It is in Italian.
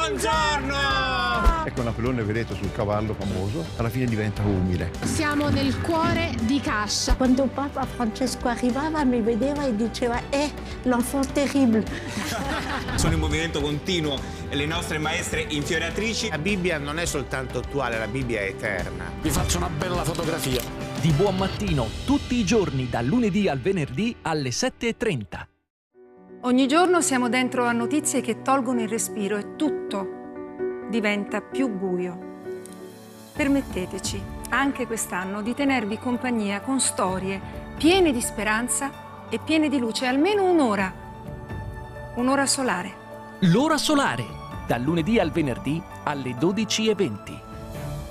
Buongiorno! Ecco Napoleone, vedete, sul cavallo famoso, alla fine diventa umile. Siamo nel cuore di Cascia. Quando Papa Francesco arrivava mi vedeva e diceva l'enfant terrible. Sono in movimento continuo le nostre maestre infioratrici. La Bibbia non è soltanto attuale, la Bibbia è eterna. Vi faccio una bella fotografia. Di buon mattino, tutti i giorni, dal lunedì al venerdì alle 7:30. Ogni giorno siamo dentro a notizie che tolgono il respiro e tutto diventa più buio. Permetteteci, anche quest'anno, di tenervi compagnia con storie piene di speranza e piene di luce, almeno un'ora. Un'ora solare. L'ora solare, dal lunedì al venerdì alle 12:20.